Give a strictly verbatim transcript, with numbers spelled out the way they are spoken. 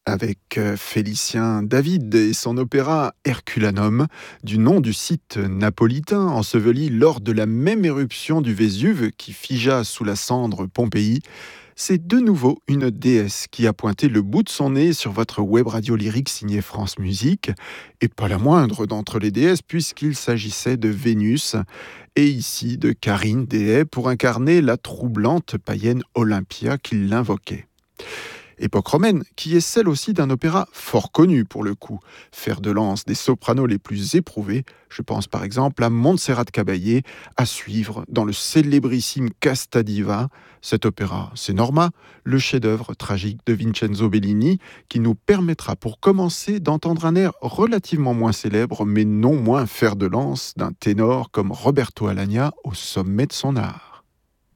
avec euh, Félicien David et son opéra Herculanum, du nom du site napolitain enseveli lors de la même éruption du Vésuve qui figea sous la cendre Pompéi. C'est de nouveau une déesse qui a pointé le bout de son nez sur votre web radio lyrique signée France Musique, et pas la moindre d'entre les déesses puisqu'il s'agissait de Vénus, et ici de Karine Deshaies pour incarner la troublante païenne Olympia qui l'invoquait. Époque romaine, qui est celle aussi d'un opéra fort connu pour le coup, fer de lance des sopranos les plus éprouvés, je pense par exemple à Montserrat Caballé, à suivre dans le célébrissime Casta Diva. Cet opéra, c'est Norma, le chef-d'œuvre tragique de Vincenzo Bellini, qui nous permettra pour commencer d'entendre un air relativement moins célèbre, mais non moins fer de lance d'un ténor comme Roberto Alagna au sommet de son art.